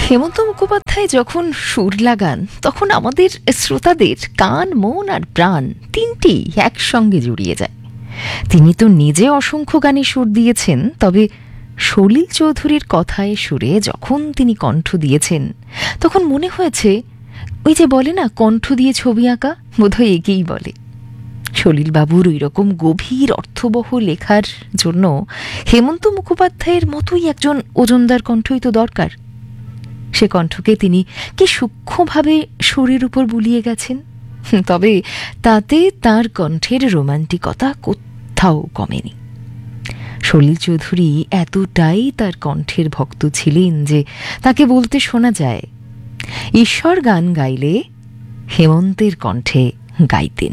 হেমন্ত মুখোপাধ্যায় যখন সুর লাগান তখন আমাদের শ্রোতাদের কান, মন আর প্রাণ তিনটি একসঙ্গে জুড়িয়ে যায়। তিনি তো নিজে অসংখ্য গানে সুর দিয়েছেন, তবে সলিল চৌধুরীর কথায় সুরে যখন তিনি কণ্ঠ দিয়েছেন তখন মনে হয়েছে ওই যে বলে না, কণ্ঠ দিয়ে ছবি আঁকা, বোধহয় একেই বলে। সলিল বাবুর ওই রকম গভীর অর্থবহ লেখার জন্য হেমন্ত মুখোপাধ্যায়ের মতোই একজন ওজনদার কণ্ঠই তো দরকার। সে কণ্ঠকে তিনি কি সূক্ষ্মভাবে সুরের উপর বুলিয়ে গেছেন, তবে তাতে তার কণ্ঠের রোমান্টিকতা কোথাও কমেনি। সলিল চৌধুরী এতটাই তার কণ্ঠের ভক্ত ছিলেন যে তাকে বলতে শোনা যায়, ঈশ্বর গান গাইলে হেমন্তের কণ্ঠে গাইতেন।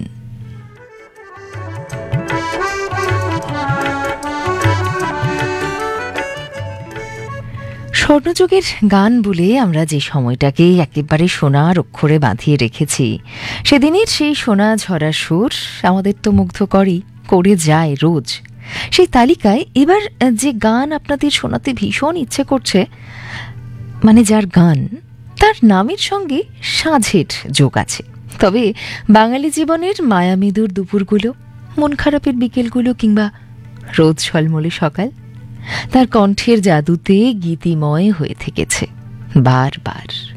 স্বর্ণযুগের গান বলে আমরা যে সময়টাকে একেবারে সোনার অক্ষরে বাঁধিয়ে রেখেছি, সেদিনের সেই সোনা ঝরা সুর আমাদের তো মুগ্ধ করে যায় রোজ। সেই তালিকায় এবার যে গান আপনাদের শোনাতে ভীষণ ইচ্ছে করছে, মানে যার গান, তার নামের সঙ্গে সাঁঝের যোগ আছে। তবে বাঙালি জীবনের মায়ামৃদুর দুপুরগুলো, মন খারাপের বিকেলগুলো কিংবা রোদ ঝলমলে সকাল তার কণ্ঠের জাদুতে গীতিময় হয়ে থেকেছে বারবার।